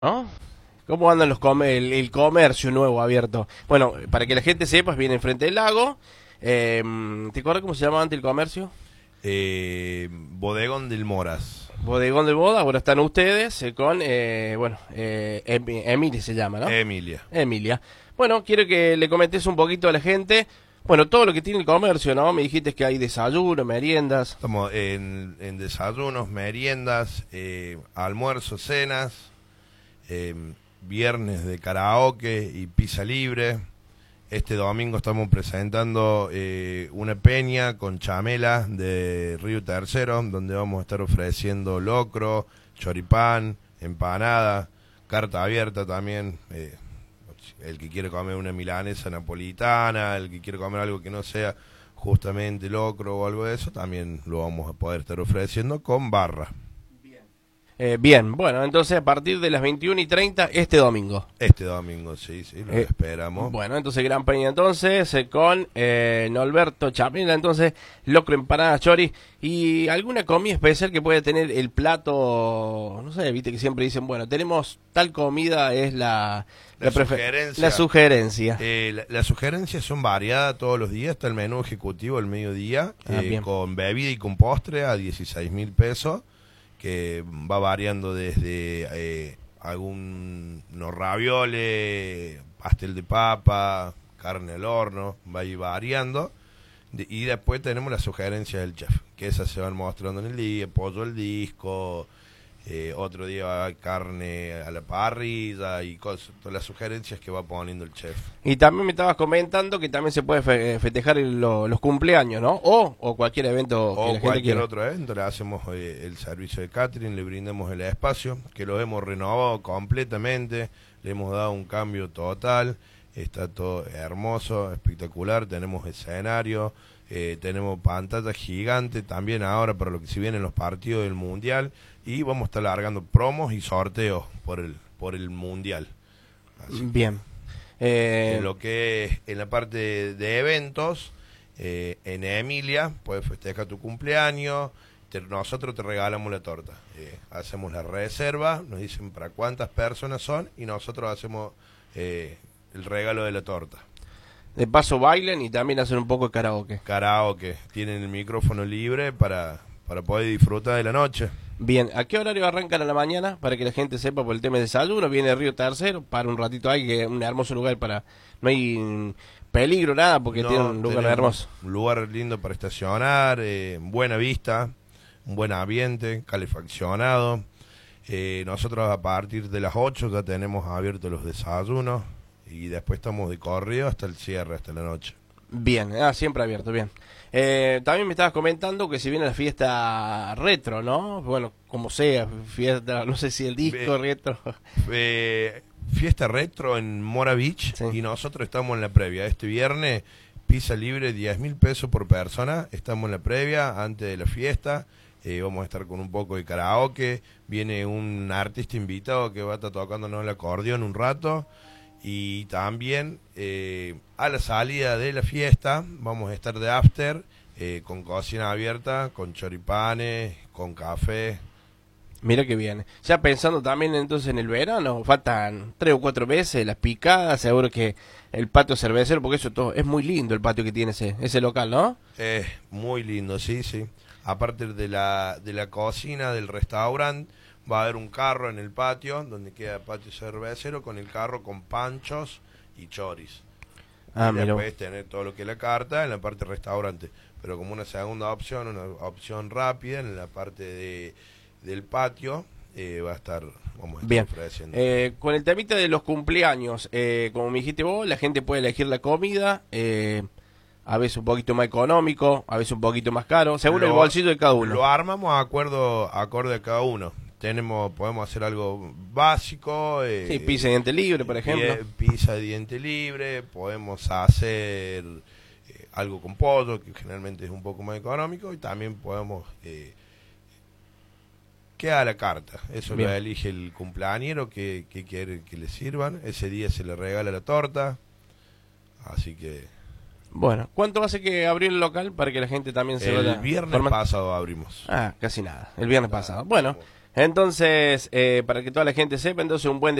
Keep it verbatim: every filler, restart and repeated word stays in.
¿No? ¿Cómo andan los com el, el comercio nuevo abierto? Bueno, para que la gente sepa, viene enfrente del lago. Eh, ¿Te acuerdas cómo se llamaba antes el comercio? Eh, Bodegón del Moras. Bodegón del Boda. Ahora están ustedes eh, con, eh, bueno, eh, Em- Emilia se llama, ¿no? Emilia. Emilia. Bueno, quiero que le comentes un poquito a la gente, bueno, todo lo que tiene el comercio, ¿no? Me dijiste que hay desayuno, meriendas. Estamos en, en desayunos, meriendas, eh, almuerzos, cenas, eh, viernes de karaoke y pizza libre. Este domingo estamos presentando eh, una peña con chamela de Río Tercero, donde vamos a estar ofreciendo locro, choripán, empanada, carta abierta también. Eh, el que quiere comer una milanesa napolitana, el que quiere comer algo que no sea justamente locro o algo de eso, también lo vamos a poder estar ofreciendo con barra. Eh, bien, bueno, entonces a partir de las veintiuna y treinta este domingo. Este domingo, sí, sí, lo Eh, esperamos. Bueno, entonces Gran Peña entonces, eh, con eh, Norberto Chapela, entonces, locro, empanada, chori, y alguna comida especial que puede tener el plato, no sé, viste que siempre dicen, bueno, tenemos tal comida, es la, La prefe- sugerencia. La sugerencia. Eh, la- las sugerencias son variadas todos los días. Está el menú ejecutivo al mediodía, Ah, eh, bien. con bebida y con postre a dieciséis mil pesos, que va variando desde eh, algún no, raviole, pastel de papa, carne al horno, va a ir variando. De- y después tenemos las sugerencias del chef, que esas se van mostrando en el día: pollo al disco, eh, otro día va a haber carne a la parrilla y cosas, todas las sugerencias que va poniendo el chef. Y también me estabas comentando que también se puede fe- festejar el- lo- los cumpleaños, ¿no? O, o cualquier evento que la O gente cualquier quiera. otro evento, le hacemos eh, el servicio de catering, le brindamos el espacio, que lo hemos renovado completamente, le hemos dado un cambio total, está todo hermoso, espectacular, tenemos escenario, eh, tenemos pantalla gigante, también ahora para lo que se vienen los partidos del Mundial, y vamos a estar largando promos y sorteos por el, por el Mundial. Así Bien. Eh, en lo que es en la parte de, de eventos, eh, en Emilia puedes festejar tu cumpleaños, te- nosotros te regalamos la torta. Eh, hacemos la reserva, nos dicen para cuántas personas son y nosotros hacemos eh, el regalo de la torta. de paso bailen y también hacen un poco de karaoke. Karaoke, tienen el micrófono libre para, para poder disfrutar de la noche. Bien, ¿a qué horario arrancan a la mañana? Para que la gente sepa por el tema de desayuno. Viene Río Tercero, para un ratito ahí, que es un hermoso lugar para... No hay mm, peligro, nada, porque No, tiene un lugar tenemos hermoso. un lugar lindo para estacionar, eh, buena vista, un buen ambiente, calefaccionado. Eh, nosotros a partir de las ocho ya tenemos abiertos los desayunos y después estamos de corrido hasta el cierre, hasta la noche. Bien, ah, siempre abierto, bien. Eh, también me estabas comentando que si viene la fiesta retro, ¿no? Bueno, como sea, fiesta, no sé si el disco Ve- retro. Eh, fiesta retro en Mora Beach, Sí. y nosotros estamos en la previa. Este viernes, pizza libre, diez mil pesos por persona. Estamos en la previa, antes de la fiesta. Eh, vamos a estar con un poco de karaoke. Viene un artista invitado que va a estar tocándonos el acordeón un rato. Y también eh, a la salida de la fiesta vamos a estar de after, eh, con cocina abierta, con choripanes, con café. Mira que viene. Ya pensando también entonces en el verano, faltan tres o cuatro meses, las picadas, seguro que el patio cervecero, porque eso todo, es muy lindo el patio que tiene ese, ese local, ¿no? Es muy lindo, sí, sí. Aparte de la, de la cocina, del restaurante, va a haber un carro en el patio, donde queda el patio cervecero, con el carro con panchos y choris. Ah, y mira. después tener todo lo que es la carta en la parte restaurante. Pero como una segunda opción, una opción rápida, en la parte de, del patio, eh, va a estar, vamos a estar Bien. ofreciendo. Eh, con el temita de los cumpleaños, eh, como me dijiste vos, la gente puede elegir la comida, eh, a veces un poquito más económico, a veces un poquito más caro, según Lo- el bolsillo de cada uno. Lo armamos a acuerdo, acorde a cada uno. Tenemos, podemos hacer algo básico. Eh, Sí, pizza de diente libre, por ejemplo. pie- Pizza de diente libre. Podemos hacer eh, algo con pollo, que generalmente es un poco más económico. Y también podemos... Eh, queda a la carta. Eso Bien. lo elige el cumpleañero que, que quiere que le sirvan. Ese día se le regala la torta. Así que... Bueno, ¿cuánto hace que abrió el local para que la gente también se El vaya viernes formando? pasado abrimos. Ah, casi nada, el viernes pasado. Bueno, Entonces, eh, para que toda la gente sepa, entonces un buen